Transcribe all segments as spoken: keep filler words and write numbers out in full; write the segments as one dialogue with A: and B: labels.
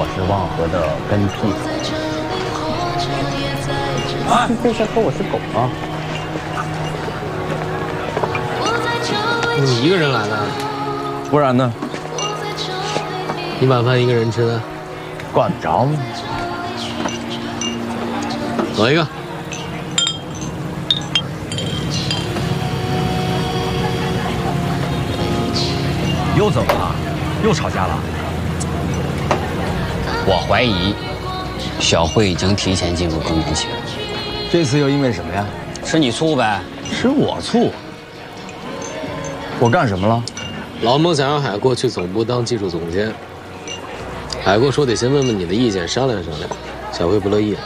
A: 我是万和的跟屁。
B: 啊！
A: 这事和我是狗啊！
B: 你一个人来的？
A: 不然呢？
B: 你晚饭一个人吃的？
A: 管得着吗？
B: 走一个。
C: 又怎么了？又吵架了？
D: 我怀疑小慧已经提前进入更年期了。
C: 这次又因为什么呀？
D: 吃你醋呗？
C: 吃我醋？我干什么了？
B: 老孟想让海阔去总部当技术总监，海阔说得先问问你的意见，商量商量。小慧不乐意。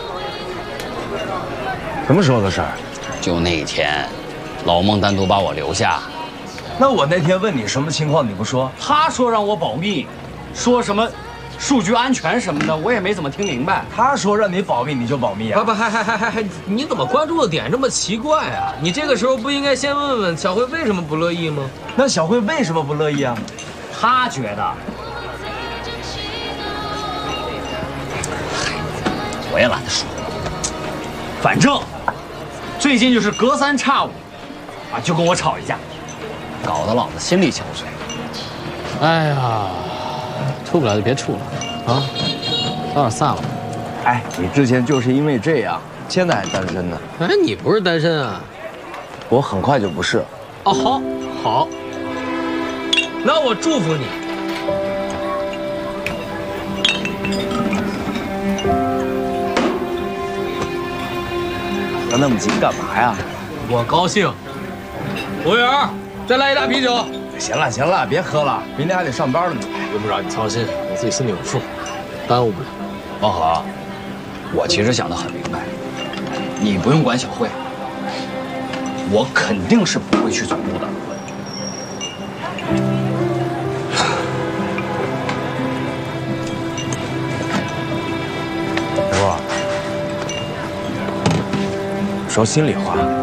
C: 什么时候的事儿？
D: 就那天，老孟单独把我留下。
C: 那我那天问你什么情况，你不说？
A: 他说让我保密，说什么数据安全什么的，我也没怎么听明白。
C: 他说让你保密，你就保密啊？
B: 不不，还还还还还，你怎么关注的点这么奇怪啊？你这个时候不应该先问问小慧为什么不乐意吗？
C: 那小慧为什么不乐意啊？
A: 他觉得，
D: 我也懒得说。
A: 反正最近就是隔三差五啊，就跟我吵一架。
D: 搞得老子心力憔悴。
B: 哎呀，处不了就别处了，啊，早点散了。
C: 哎，你之前就是因为这样，现在还单身呢。
B: 哎，你不是单身啊？
C: 我很快就不是。
B: 哦，好，好，那我祝福你。
C: 要那么急干嘛呀？
B: 我高兴。服务员，再来一打啤酒。
C: 行了行了，别喝了，明天还得上班呢。
B: 用不着你操心，我自己心里有数，耽误不了。
D: 王和，我其实想得很明白，你不用管小慧，我肯定是不会去总部的。
C: 海波，说心里话。